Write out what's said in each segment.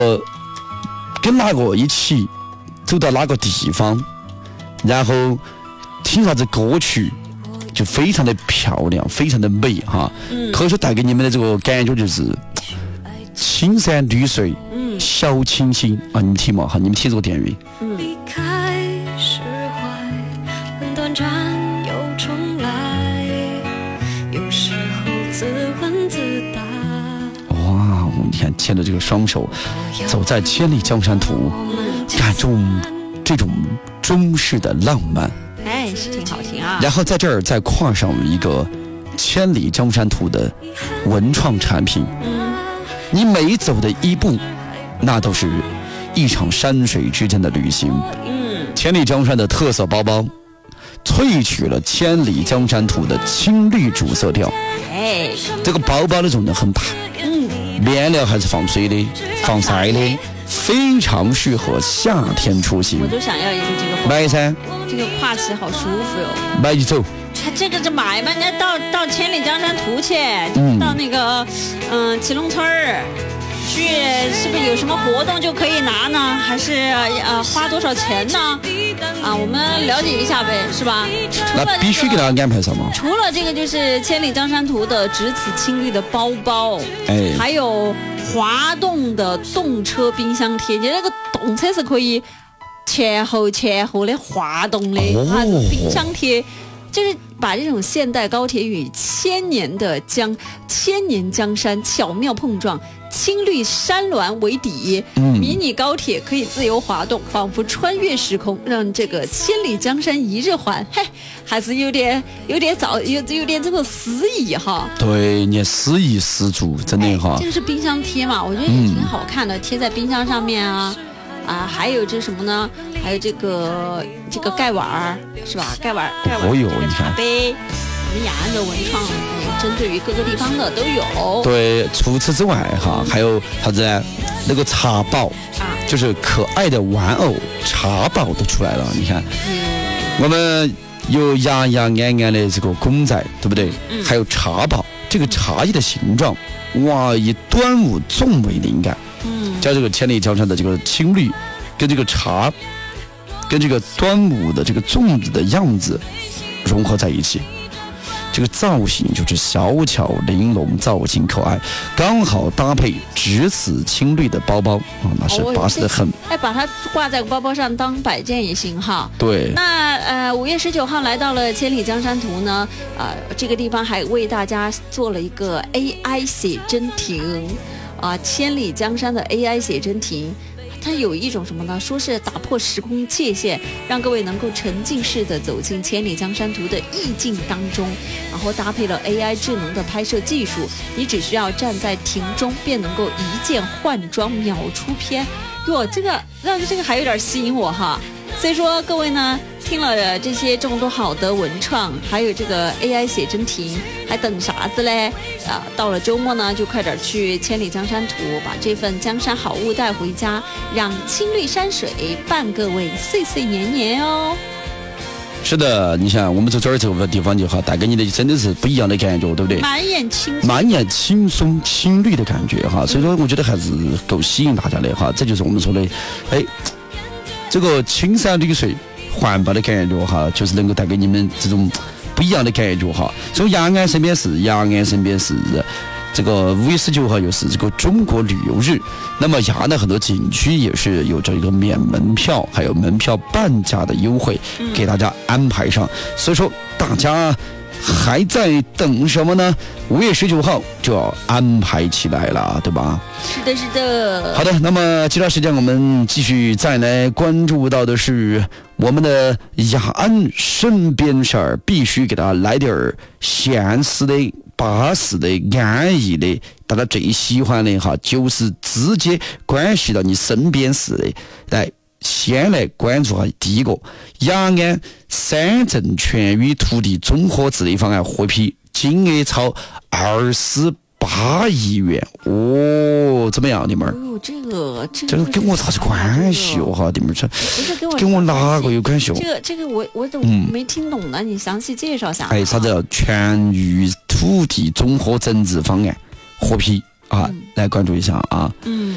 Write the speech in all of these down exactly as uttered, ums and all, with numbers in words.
呃，跟哪个一起走到哪个地方，然后听啥子歌曲，就非常的漂亮，非常的美哈。嗯，可是带给你们的这个感觉就是青山绿水，嗯，小清新啊！你们听嘛哈，你们听这个电影。嗯。离开释怀，很短暂又重来，有时候自问自答。哇，你看牵着这个双手，走在千里江山图，感种这种中式的浪漫。 哎，是挺好听啊。 然后在这儿再跨上一个千里江山图的文创产品。嗯，你每走的一步，那都是一场山水之间的旅行。嗯，千里江山的特色包包，萃取了千里江山图的青绿主色调。哎，这个包包的重量很大。嗯，面料还是防水的、防晒的。非常适合夏天出行。 我都想要一个这个包。 买噻， 这个挎起好舒服哟。 买就走。 他这个就买嘛，人家到到千里江山图去，嗯、到那个嗯祁隆村儿去，是不是有什么活动就可以拿呢？还是呃花多少钱呢？啊，我们了解一下呗，是吧？ 那必须给他安排上嘛。 除了这个，就是千里江山图的直此青绿的包包，哎，还有滑动的动车冰箱贴，你那个动车是可以前后前后的滑动的，哦、啊，冰箱贴。就是把这种现代高铁与千年的江千年江山巧妙碰撞，青绿山峦为底，嗯、迷你高铁可以自由滑动，仿佛穿越时空，让这个千里江山一日还。嘿，还是有点有点早，有有点这个诗意哈。 对，你诗意十足，真的哈。 这个是冰箱贴嘛，我觉得也挺好看的，嗯、贴在冰箱上面啊。啊，还有这什么呢？还有这个这个盖碗儿是吧？盖碗盖碗，这个茶杯，我们雅安的文创，针对于各个地方的都有。 对，除此之外哈，还有啥子呢？那个茶宝啊，就是可爱的玩偶茶宝都出来了。你看，嗯、我们有牙牙安安的这个公仔，对不对？嗯、还有茶宝，这个茶叶的形状，哇，以端午粽为灵感。嗯，将这个千里江山的这个青绿，跟这个茶，跟这个端午的这个粽子的样子融合在一起，这个造型就是小巧玲珑，造型可爱，刚好搭配直此青绿的包包啊，那是巴适的很。 哎，把它挂在包包上当摆件也行哈。 对。 那呃，五月十九号来到了千里江山图呢，呃，这个地方还为大家做了一个 A I 写真亭。啊，千里江山的 A I 写真亭，它有一种什么呢？说是打破时空界限，让各位能够沉浸式的走进千里江山图的意境当中，然后搭配了 A I 智能的拍摄技术，你只需要站在亭中，便能够一键换装，秒出片。哟，这个让这个还有点吸引我哈。所以说各位呢，听了这些众多好的文创，还有这个 A I 写真亭，还等啥子嘞？啊，到了周末呢，就快点去千里江山图，把这份江山好物带回家，让青绿山水伴各位岁岁年年哦。 是的，你想我们走这儿这个地方就好，带给你的真的是不一样的感觉，对不对？ 满眼轻松， 满眼轻松青绿的感觉哈，所以说我觉得还是够吸引大家的哈。这就是我们说的，哎，这个青山绿水环保的感觉哈，就是能够带给你们这种不一样的感觉哈。所以雅安身边是雅安身边是这个五月十九号又是这个中国旅游日，那么雅安的很多景区也是有着一个免门票还有门票半价的优惠给大家安排上，所以说大家还在等什么呢？五月十九号就要安排起来了，对吧？ 是的，是的。 好的，那么这段时间我们继续再来关注到的是我们的雅安身边事儿，必须给大家来点儿现实的、巴适的、安逸的，大家最喜欢的哈，就是直接关系到你身边事的。来，先来关注下第一个，雅安三镇全域土地综合治理方案获批，金额超二十八亿元哦，怎么样，你们？ 哦，这个这个这个跟我啥子关系哦？哈，你们这不是跟我跟我哪个有关系？ 这个这个我我怎么没听懂呢？嗯、你详细介绍下。 哎，啥子全域土地综合整治方案获批啊？嗯、来关注一下啊。嗯。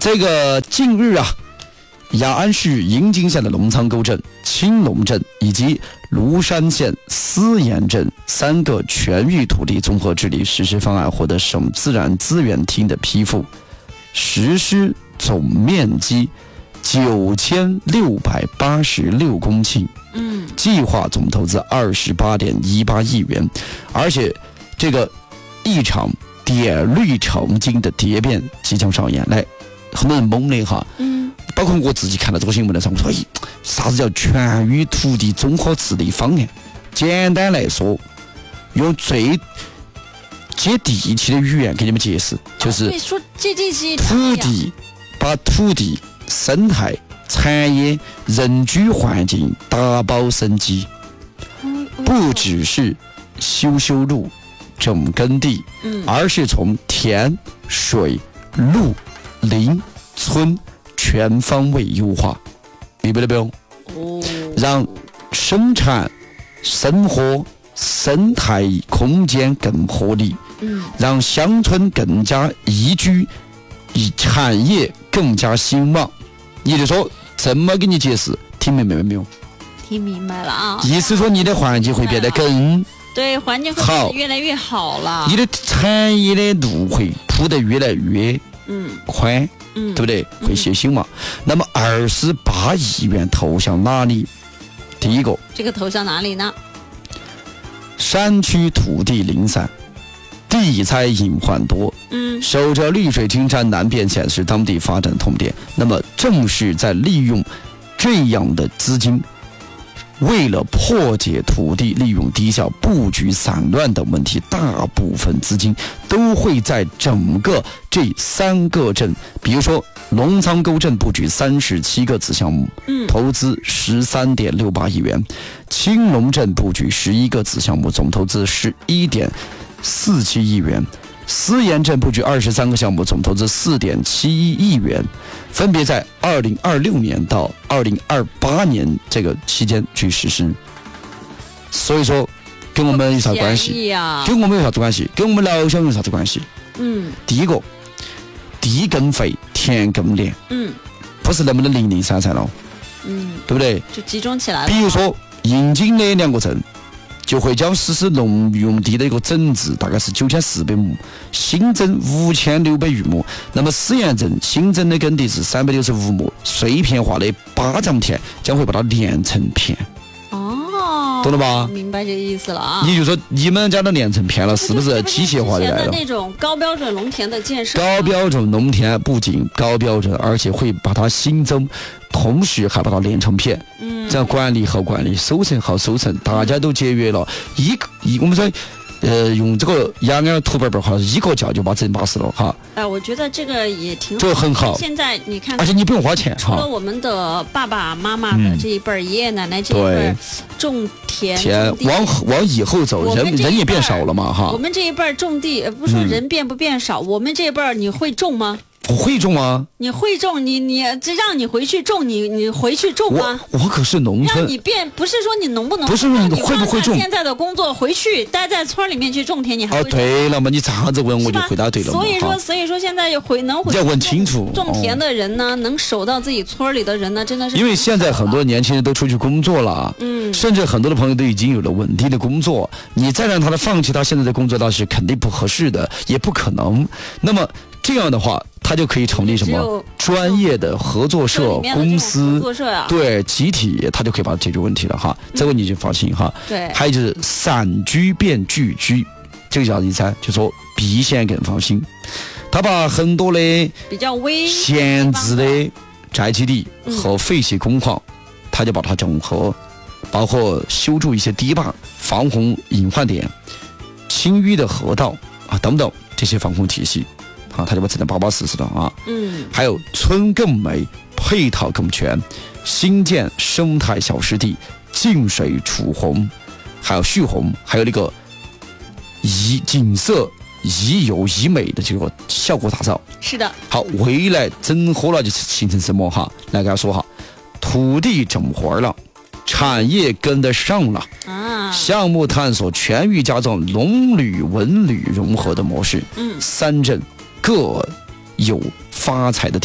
这个近日啊，雅安市营津县的龙仓沟镇、青龙镇以及庐山县思岩镇三个全域土地综合治理实施方案获得省自然资源厅的批复，实施总面积九千六百八十六公顷， 嗯， 计划总投资二十八点一八亿元，而且这个一场点绿成金的蝶变即将上演。来，很多人懵了哈， 嗯， 包括我自己看到这个新闻的时候，我说，哎，啥子叫全域土地综合治理方案？简单来说，用最接地气的语言给你们解释，就是说接地气， 土地把土地、生态、产业、人居环境打包升级，不只是修修路、种耕地， 嗯， 而是从田、水、路、林、村全方位优化，明白了没有？ 哦， 让生产、生活、生态空间更合理， 嗯， 让乡村更加宜居，产业更加兴旺。也就是说，这么给你解释，听明白没有？ 听明白了啊。 意思说，你的环境会变得更对，环境会变得越来越好了， 你的产业的路会铺得越来越嗯宽， 嗯， 对不对？会些兴旺。那么二十八亿元投向哪里？第一个， 这个投向哪里呢？ 山区土地零散，地采隐患多， 嗯， 守着绿水青山难变现是当地发展痛点。那么正是在利用这样的资金，为了破解土地利用低效、布局散乱等问题，大部分资金都会在整个这三个镇，比如说龙仓沟镇布局三十七个子项目， 嗯， 投资十三点六八亿元；青龙镇布局十一个子项目，总投资十一点四七亿元；思岩镇布局二十三个项目，总投资四点七一亿元，分别在二零二六年到二零二八年这个期间去实施。所以说，跟我们有啥关系？ 啊、 跟我们有啥子关系？跟我们老乡有啥子关系？ 嗯， 第一个，地更肥，田更廉， 嗯， 不是那么的零零散散了， 嗯， 对不对？ 就集中起来了。 比如说，营津的两个镇。就会将实施农用地的一个整治，大概是九千四百亩，新增五千六百余亩。那么思岩镇新增的耕地是三百六十五亩，碎片化的八丈田将会把它连成片。 哦， 懂了吧？ 明白这个意思了啊。 也就是说，你们家都连成片了，是不是机械化的来了？ 那种高标准农田的建设， 高标准农田不仅高标准，而且会把它新增。同时还把它连成片，嗯，这样管理好管理，收成好收成，大家都节约了。一一我们说，呃，用这个雅安土本本哈，一个叫就把整巴适了哈。 哎、呃，我觉得这个也挺好， 这个很好。 现在你看， 而且你不用花钱。 除了我们的爸爸妈妈的这一辈儿、嗯，爷爷奶奶这一辈儿种田， 田往往以后走，人人也变少了嘛哈。 我们这一辈儿种地，不说人变不变少，嗯、我们这一辈儿你会种吗？ 我会种啊！ 你会种，你你这让你回去种，你你回去种吗？ 我我可是农村， 让你变不是说你农不农， 不是说你会不会种。 现在的工作回去待在村里面去种田，你还会种？ 哦，对了嘛，你这样子问我就回答对了嘛。 所以说，所以说现在回能回要问清楚种田的人呢，哦、能守到自己村里的人呢，真的是因为现在很多年轻人都出去工作了，嗯，甚至很多的朋友都已经有了稳定的工作，你再让他的放弃他现在的工作，那是肯定不合适的，也不可能。那么这样的话。他就可以成立什么专业的合作社、公司，对集体，他就可以把它解决问题了哈。这个你就放心哈。 对， 还有就是散居变聚居，这个叫什么意思？就说避险更放心。他把很多的比较危闲置的宅基地和废弃工矿，他就把它整合，包括修筑一些堤坝、防洪隐患点、清淤的河道啊等等这些防洪体系。啊，他就把整得巴巴适适的啊， 嗯， 还有村更美，配套更全，新建生态小湿地，净水储洪，还有蓄洪，还有那个宜景色宜游宜美的这个效果打造。 是的。 好，未来整合了就形成什么哈？来给他说哈，土地整活了，产业跟得上了啊！项目探索全域加重农旅文旅融合的模式，嗯，三镇。各有发财的点，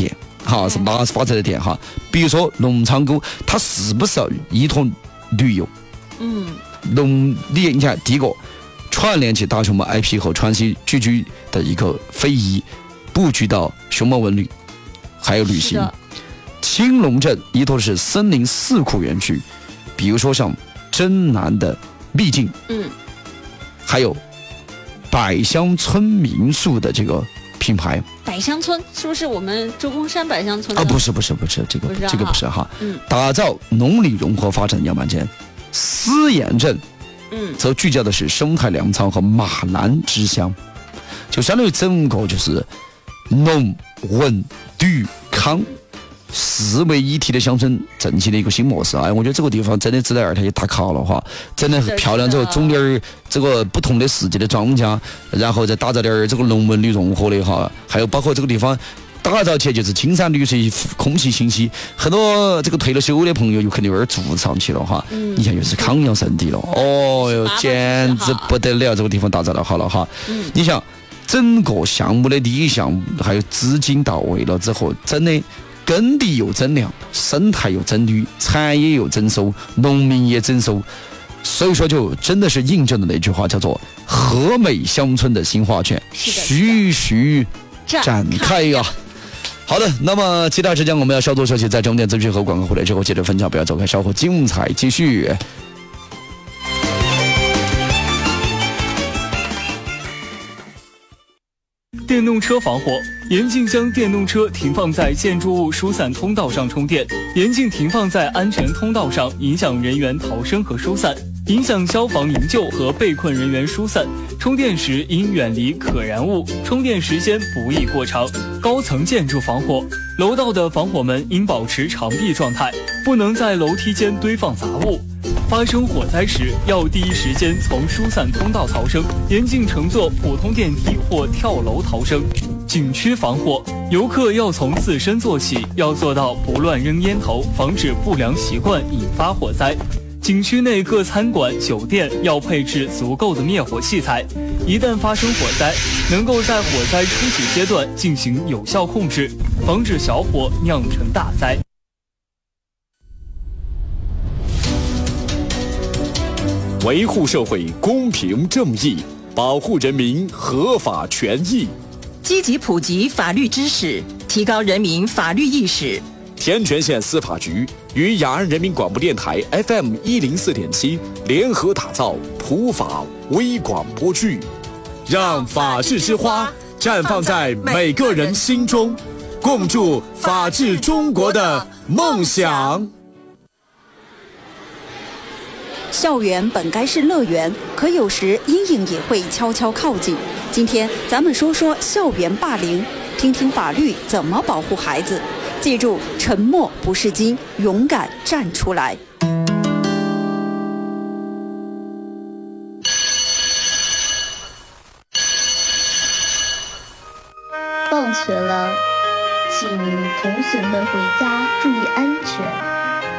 哈，是哪是发财的店哈？比如说农场沟，它是不是要依托旅游？ 嗯， 农你你看，第一个串联起大熊猫 I P 和川西聚居的一个非遗，布局到熊猫文旅，还有旅行。青龙镇依托的是森林四库园区，比如说像真南的秘境， 嗯， 还有百香村民宿的这个品牌。 百香村是不是我们周公山百香村啊？不是不是不是，这个不是、啊、 这个不是哈。 嗯， 打造农里融合发展样板间。思盐镇， 嗯， 则聚焦的是生态粮仓和马兰之乡，就相当于整个就是农文旅康四为一体的乡村振兴的一个新模式。哎，我觉得这个地方真的值得二胎去打卡了哈，真的是漂亮。之后种点儿这个不同的世界的庄稼，然后再打造点儿这个农文旅融合的哈，还有包括这个地方打造起来就是青山绿水，空气清新，很多这个退了休的朋友有肯定有点住上去了哈。嗯，你看又是康养圣地了，哦哟，简直不得了，这个地方打造的好了哈。嗯，你想整个项目的立项还有资金到位了之后，真的。耕地又增量，生态又增绿，产业又增收，农民也增收，所以说就真的是印证了那句话，叫做和美乡村的新画卷徐徐展开呀、啊。好的，那么其他时间我们要稍作休息，在重点资讯和广告回来之后接着分享，不要走开，稍后精彩继续。 电动车防火，严禁将电动车停放在建筑物疏散通道上充电，严禁停放在安全通道上，影响人员逃生和疏散，影响消防营救和被困人员疏散。充电时应远离可燃物，充电时间不宜过长。高层建筑防火，楼道的防火门应保持长闭状态，不能在楼梯间堆放杂物。发生火灾时，要第一时间从疏散通道逃生，严禁乘坐普通电梯或跳楼逃生。景区防火，游客要从自身做起，要做到不乱扔烟头，防止不良习惯引发火灾。景区内各餐馆、酒店要配置足够的灭火器材，一旦发生火灾，能够在火灾初期阶段进行有效控制，防止小火酿成大灾。 维护社会公平正义，保护人民合法权益， 积极普及法律知识，提高人民法律意识。 天全县司法局与雅安人民广播电台 F M 一零四点七联合打造普法微广播剧，让法治之花绽放在每个人心中，共筑法治中国的梦想。 校园本该是乐园，可有时阴影也会悄悄靠近。今天咱们说说校园霸凌，听听法律怎么保护孩子。记住，沉默不是金，勇敢站出来。 放学了，请同学们回家注意安全。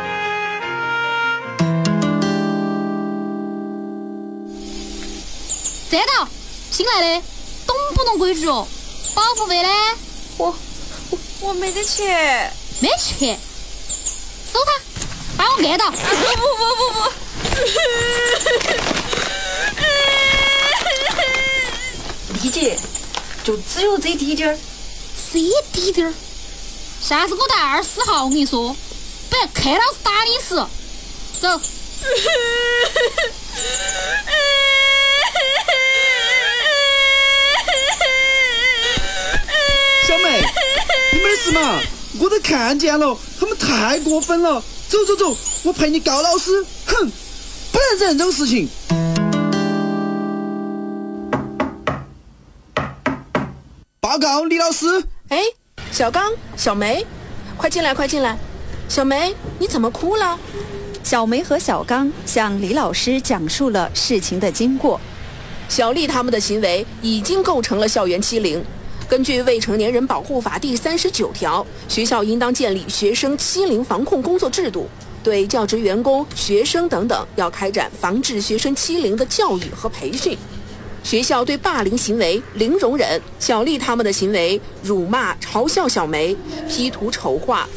站到！新来的，懂不懂规矩哦？保护费呢？ 我我我没得钱。 没钱？收他，把我按到！ 不不不不不！理解，就只有这滴点儿。 这滴点儿？下次给我带二十号，我跟你说，不然看老师打你一次。走。 小妹，你没事嘛？我都看见了，他们太过分了。走走走，我陪你告老师。哼，不能忍这种事情。报告李老师。 哎，小刚、小梅，快进来，快进来。小梅，你怎么哭了？ 小梅和小刚向李老师讲述了事情的经过。 小丽他们的行为已经构成了校园欺凌。根据《未成年人保护法》第三十九条，学校应当建立学生欺凌防控工作制度，对教职员工、学生等等要开展防治学生欺凌的教育和培训。 学校对霸凌行为零容忍，小丽他们的行为辱骂、嘲笑小梅，P 图丑化、